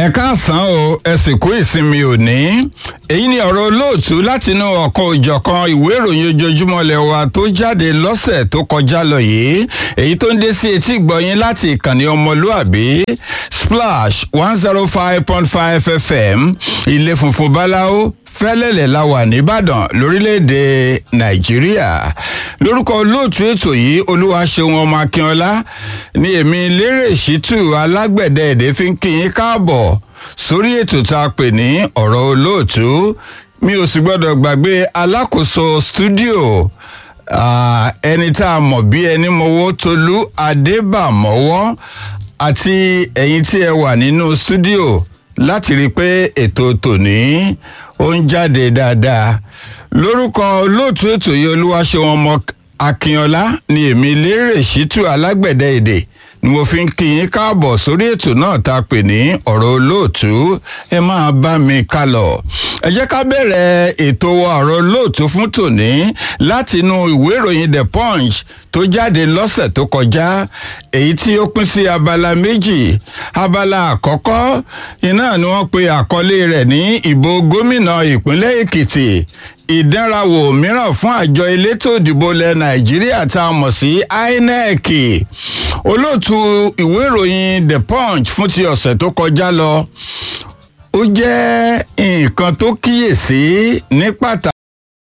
ẹ káàsán o ẹ sì kú ìsinmi òní èyí ni ọ̀rọ̀ olóòtú látinú ọ̀kan òjọ̀kan ìwé ìròyìn ojoojúmọ́ ilẹ̀ wa tó jáde lọ́sẹ̀ tó kọjá lọ yìí èyí tó ń dé sí etí ìgbọ̀yìn láti ìkànnì ọmọlúàbí Splash 105.5 FM ilé funfun báláú fẹ́lẹ́lẹ̀ la wà nìbàdàn lórílẹ̀‐èdè nàìjíríà lórúkọ olóòtú ètò yìí olúwaṣeun ọmọ akínọlá ní èmi lérè ṣítù alágbẹ̀dẹ èdè fi ń kí yín káàbọ̀ sórí ètò tá a pè ní ọ̀rọ̀ olóòtú mi ò sì gbọ́dọ̀ gbàgbé alákòóso stúdíò ẹni tá a mọ̀ bí ẹni mọ̀wọ́ tolú adébàmọ́wọ́ àti ẹ̀yin tí ẹ wà nínú stúdíò láti rí i pé ètò tòní ó ń jáde dáadáa lórúkọ olóòtú ètò yìí olúwaṣeun ọmọ akínọlá ní èmi lérè ṣítù alágbẹ̀dẹ èdè ni mo fi ń kí yín káàbọ̀ sórí ètò náà tá a pè ní ọ̀rọ̀ olóòtú ẹ máa bá mi ká lọ. ẹ jẹ́ ká bẹ̀rẹ̀ ètò ọ̀rọ̀ olóòtú fún tòní látinú ìwé ìròyìn The Punch tó jáde lọ́sẹ̀ tó kọjá èyí tí ó pín sí abala méjì. abala àkọ́kọ́ iná ni wọ́n pe àkọlé rẹ̀ ní ìbò gómìnà ìpínlẹ̀ Èkìtì ìdánrawò mìíràn fún àjọ elétò ìdìbò ilẹ̀ Nàìjíríà tá a mọ̀ sí INEC olóòtú ìwé ìròyìn The Punch fún ti ọ̀sẹ̀ tó kọjá lọ ó jẹ́ nǹkan tó kíyèsí ní pàtàkì